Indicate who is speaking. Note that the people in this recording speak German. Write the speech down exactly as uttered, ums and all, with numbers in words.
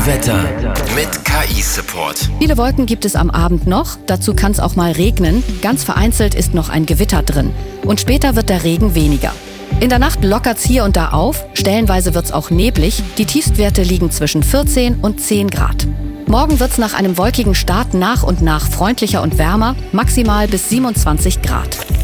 Speaker 1: Wetter mit K I-Support.
Speaker 2: Viele Wolken gibt es am Abend noch, dazu kann es auch mal regnen. Ganz vereinzelt ist noch ein Gewitter drin. Und später wird der Regen weniger. In der Nacht lockert's hier und da auf, stellenweise wird's auch neblig. Die Tiefstwerte liegen zwischen vierzehn und zehn Grad. Morgen wird's nach einem wolkigen Start nach und nach freundlicher und wärmer, maximal bis siebenundzwanzig Grad.